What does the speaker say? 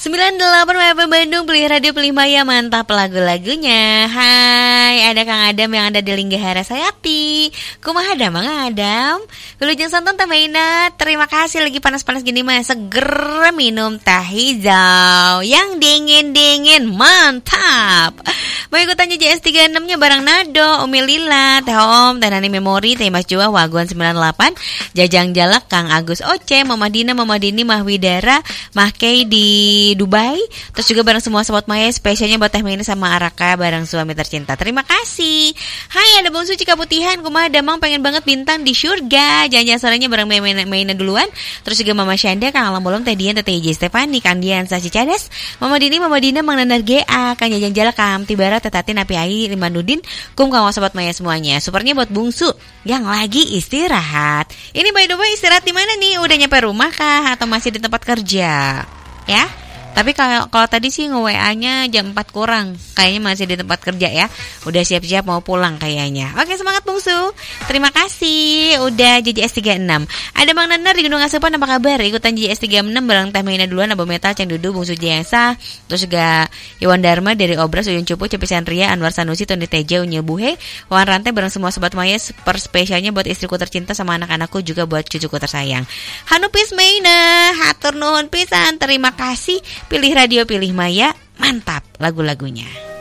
98 FM Bandung, pilih radio, pilih Maya, mantap lagu-lagunya. Hai, ada Kang Adam yang ada di Linggahara Sayati. Kumaha ada Mang Adam? Wilujeng santan teh Maina. Terima kasih lagi panas-panas gini mah seger minum teh hijau yang dingin-dingin, mantap. Mau ikutan JS 36-nya bareng Nado, Umi Lila, Teh Om, Teh Nani Memori, Teh Mas Jua, Waguan 98, Jajang Jalak, Kang Agus Oce, Mama Dina, Mama Dini, Mah Widara, Mah Kei di Dubai. Terus juga bareng semua sobat Maya, spesialnya buat Teh Mini sama Araka bareng suami tercinta. Terima kasih. Hai, ada Bung Suci Kaputihan. Kumaha Damang pengen banget bintang di surga. Jangan-jangan sorenya bareng Maina duluan. Terus juga Mama Syanda, Kang Alam Bolong, Teh Dian, Teh J Stefani, Kang Dian, Sasi Cadas, Mama Dini, Mama Dina, Mang Nandar GA, Kang Jajang Jalak, Kang Tibara, Teh Tatin, Api Ai, Limanudin, kawan sobat Maya semuanya. Supernya buat Bungsu yang lagi istirahat. Ini by the way istirahat di mana nih? Udah nyampe rumah kah atau masih di tempat kerja? Ya. Tapi kalau tadi sih nge-WA-nya jam 4 kurang. Kayaknya masih di tempat kerja ya. Udah siap-siap mau pulang kayaknya. Oke, semangat Bungsu. Terima kasih udah JJS 36. Ada Mang Nanar di Gunung Asepan, apa kabar? Ikutan JJS 36 bareng Teh Maina duluan, Abo Metal, Ceng Dudu, Bungsu Jayasa. Terus juga Iwan Dharma dari Obras, Uyun Cupu, Cepi Sandria, Anwar Sanusi, Tony Teja, Unyil Buhe, Wan Rantai bareng semua sobat Maya. Per spesialnya buat istriku tercinta sama anak-anakku, juga buat cucuku tersayang. Hanupis Maina, hatur nuhun pisan. Terima kasih. Pilih radio, pilih Maya, mantap lagu-lagunya.